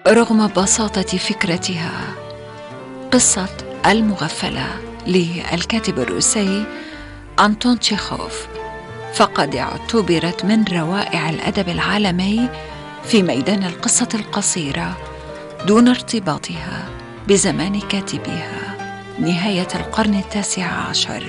رغم بساطة فكرتها، قصة المغفلة للكاتب الروسي أنطون تشيخوف فقد اعتبرت من روائع الأدب العالمي في ميدان القصة القصيرة دون ارتباطها بزمان كاتبها نهاية القرن ال19،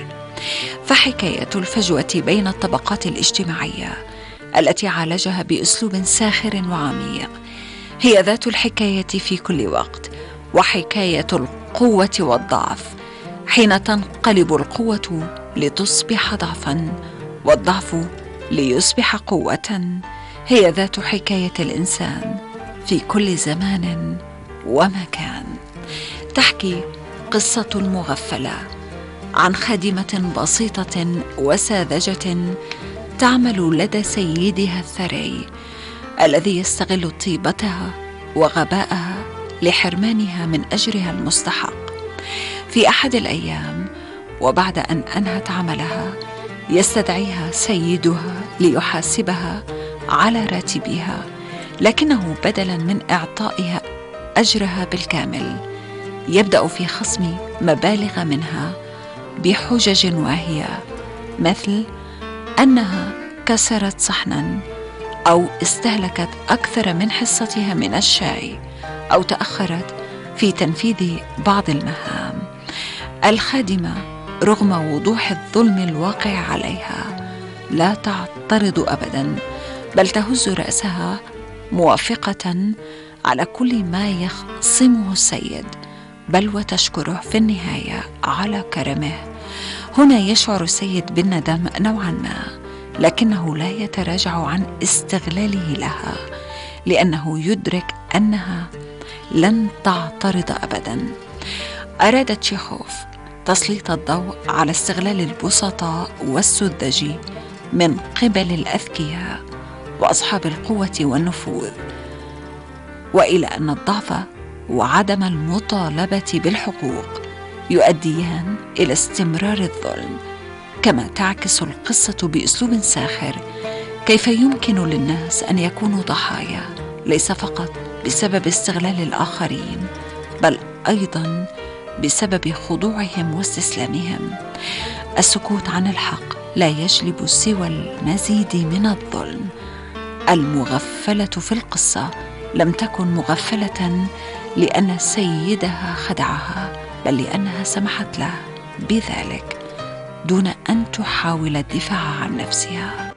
فحكاية الفجوة بين الطبقات الاجتماعية التي عالجها بأسلوب ساخر وعميق هي ذات الحكاية في كل وقت، وحكاية القوة والضعف حين تنقلب القوة لتصبح ضعفا والضعف ليصبح قوة هي ذات حكاية الإنسان في كل زمان ومكان. تحكي قصة المغفلة عن خادمة بسيطة وساذجة تعمل لدى سيدها الثري الذي يستغل طيبتها وغباءها لحرمانها من أجرها المستحق. في أحد الأيام وبعد أن أنهت عملها يستدعيها سيدها ليحاسبها على راتبها، لكنه بدلا من إعطائها أجرها بالكامل يبدأ في خصم مبالغ منها بحجج واهية، مثل أنها كسرت صحنا أو استهلكت أكثر من حصتها من الشاي أو تأخرت في تنفيذ بعض المهام. الخادمة رغم وضوح الظلم الواقع عليها لا تعترض أبدا، بل تهز رأسها موافقة على كل ما يخصمه السيد، بل وتشكره في النهاية على كرمه. هنا يشعر السيد بالندم نوعا ما، لكنه لا يتراجع عن استغلاله لها لأنه يدرك أنها لن تعترض أبدا. أراد تشيخوف تسليط الضوء على استغلال البسطاء والسذج من قبل الأذكياء وأصحاب القوة والنفوذ، وإلى أن الضعف وعدم المطالبة بالحقوق يؤديان إلى استمرار الظلم. كما تعكس القصة بأسلوب ساخر كيف يمكن للناس أن يكونوا ضحايا ليس فقط بسبب استغلال الآخرين، بل أيضا بسبب خضوعهم واستسلامهم. السكوت عن الحق لا يجلب سوى المزيد من الظلم. المغفلة في القصة لم تكن مغفلة لأن سيدها خدعها، بل لأنها سمحت له بذلك دون أن تحاول الدفاع عن نفسها.